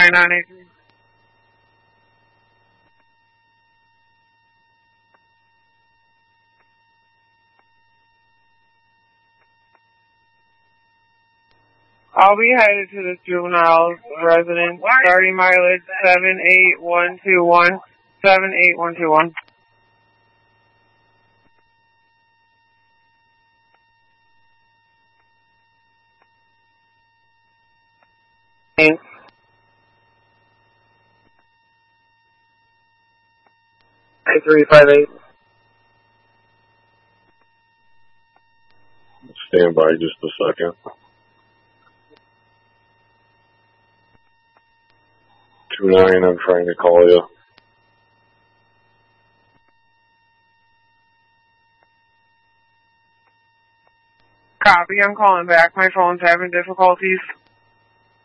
983. I'll be headed to this juvenile residence, starting mileage 78121, 78121. Thanks. 358. Stand by just a second. 29, I'm trying to call you. Copy, I'm calling back. My phone's having difficulties.